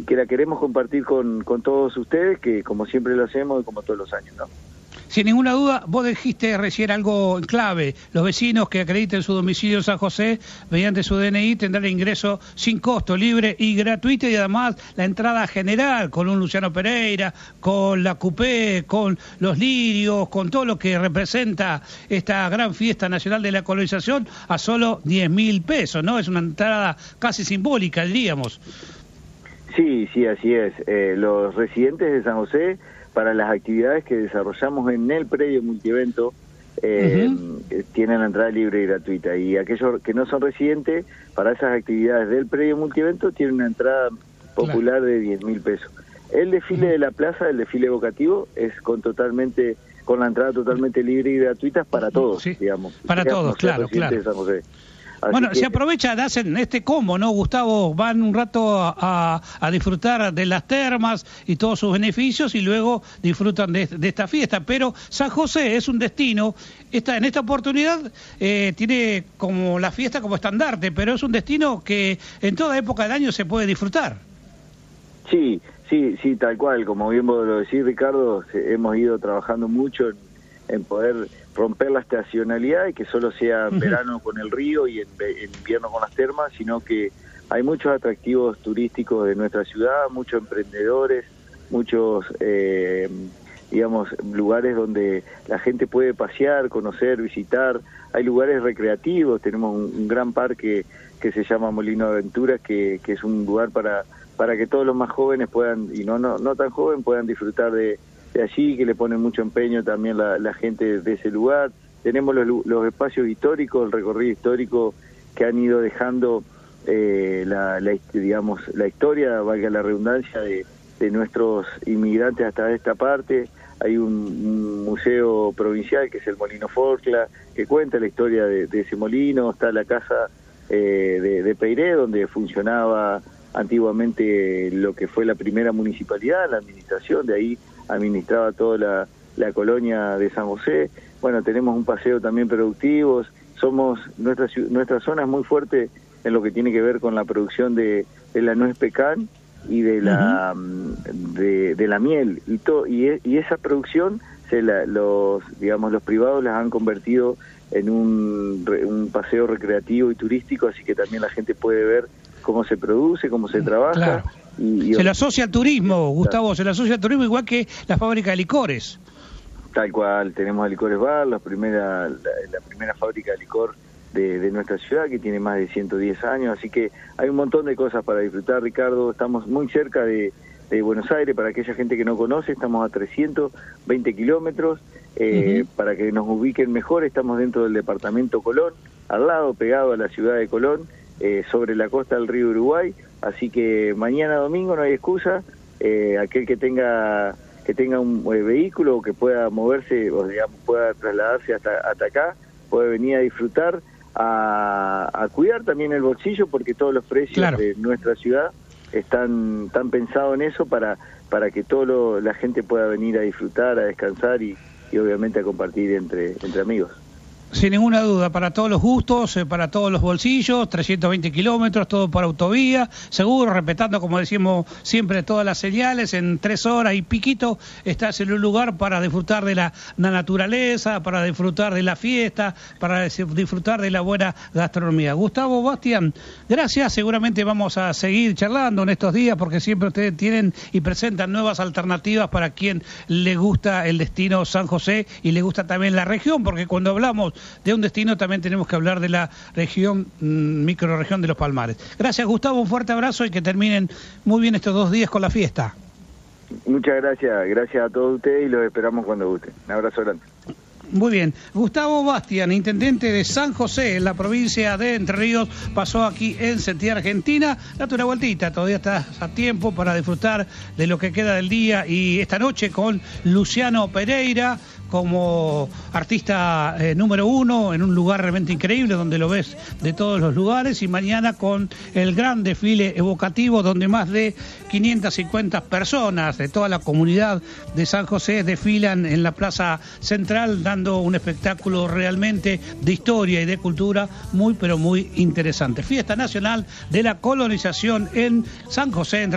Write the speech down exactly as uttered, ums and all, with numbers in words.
que la queremos compartir con, con todos ustedes, que como siempre lo hacemos y como todos los años, ¿no? Sin ninguna duda, vos dijiste recién algo clave. Los vecinos que acrediten su domicilio en San José, mediante su D N I, tendrán ingreso sin costo, libre y gratuito, y además la entrada general con un Luciano Pereira, con la Cupé, con los lirios, con todo lo que representa esta gran fiesta nacional de la colonización, a solo diez mil pesos, ¿no? Es una entrada casi simbólica, diríamos. Sí, sí, así es. Eh, los residentes de San José, para las actividades que desarrollamos en el predio multievento, eh, uh-huh. tienen entrada libre y gratuita. Y aquellos que no son residentes, para esas actividades del predio multievento, tienen una entrada popular claro. de diez mil pesos. El desfile uh-huh. de la plaza, el desfile evocativo, es con totalmente con la entrada totalmente libre y gratuita para todos, sí. digamos. Para todos, claro, claro. De San José. Así bueno, que... se aprovechan, hacen este combo, ¿no, Gustavo? Van un rato a, a disfrutar de las termas y todos sus beneficios y luego disfrutan de, de esta fiesta. Pero San José es un destino, esta, en esta oportunidad eh, tiene como la fiesta como estandarte, pero es un destino que en toda época del año se puede disfrutar. Sí, sí, sí, tal cual. Como bien vos lo decís, Ricardo, hemos ido trabajando mucho en, en poder romper la estacionalidad y que solo sea en verano con el río y en, en invierno con las termas, sino que hay muchos atractivos turísticos de nuestra ciudad, muchos emprendedores, muchos, eh, digamos, lugares donde la gente puede pasear, conocer, visitar. Hay lugares recreativos, tenemos un, un gran parque que se llama Molino de Aventuras, que, que es un lugar para, para que todos los más jóvenes puedan, y no, no, no tan jóvenes, puedan disfrutar de de allí, que le ponen mucho empeño también la, la gente de ese lugar. Tenemos los, los espacios históricos, el recorrido histórico que han ido dejando eh, la, la, digamos, la historia, valga la redundancia, de, de nuestros inmigrantes hasta esta parte. Hay un, un museo provincial que es el Molino Forcla, que cuenta la historia de, de ese molino. Está la casa eh, de, de Peiré, donde funcionaba antiguamente lo que fue la primera municipalidad, la administración, de ahí administraba toda la, la colonia de San José. Bueno, tenemos un paseo también productivo, somos, nuestra, nuestra zona es muy fuerte en lo que tiene que ver con la producción de, de la nuez pecan y de la uh-huh. de, de la miel, y to, y, y esa producción se la, los digamos los privados las han convertido en un, un paseo recreativo y turístico, así que también la gente puede ver cómo se produce, cómo se trabaja. Claro. Y, y se le asocia al turismo, Gustavo, se le asocia al turismo igual que la fábrica de licores. Tal cual, tenemos a Licores Bar, la primera, la, la primera fábrica de licor de, de nuestra ciudad, que tiene más de ciento diez años, así que hay un montón de cosas para disfrutar, Ricardo. Estamos muy cerca de, de Buenos Aires, para aquella gente que no conoce, estamos a trescientos veinte kilómetros, eh, uh-huh. para que nos ubiquen mejor, estamos dentro del departamento Colón, al lado, pegado a la ciudad de Colón, eh, sobre la costa del río Uruguay. Así que mañana domingo no hay excusa, eh, aquel que tenga que tenga un eh, vehículo o que pueda moverse, o digamos pueda trasladarse hasta, hasta acá, puede venir a disfrutar, a, a cuidar también el bolsillo, porque todos los precios claro. de nuestra ciudad están, están pensados en eso para, para que toda la gente pueda venir a disfrutar, a descansar y, y obviamente a compartir entre, entre amigos. Sin ninguna duda, para todos los gustos, eh, para todos los bolsillos, trescientos veinte kilómetros, todo por autovía, seguro, respetando, como decimos siempre, todas las señales. En tres horas y piquito estás en un lugar para disfrutar de la, la naturaleza, para disfrutar de la fiesta, para disfrutar de la buena gastronomía. Gustavo Bastián, gracias, seguramente vamos a seguir charlando en estos días, porque siempre ustedes tienen y presentan nuevas alternativas para quien le gusta el destino San José y le gusta también la región, porque cuando hablamos de un destino también tenemos que hablar de la región, mmm, microrregión de Los Palmares. Gracias, Gustavo, un fuerte abrazo y que terminen muy bien estos dos días con la fiesta. Muchas gracias, gracias a todos ustedes y los esperamos cuando gusten. Un abrazo grande. Muy bien. Gustavo Bastián, intendente de San José, en la provincia de Entre Ríos, pasó aquí en Sentí, Argentina. Date una vueltita, todavía estás a tiempo para disfrutar de lo que queda del día y esta noche con Luciano Pereira como artista eh, número uno en un lugar realmente increíble donde lo ves de todos los lugares, y mañana con el gran desfile evocativo donde más de quinientas cincuenta personas de toda la comunidad de San José desfilan en la plaza central dando un espectáculo realmente de historia y de cultura muy pero muy interesante. Fiesta Nacional de la Colonización en San José.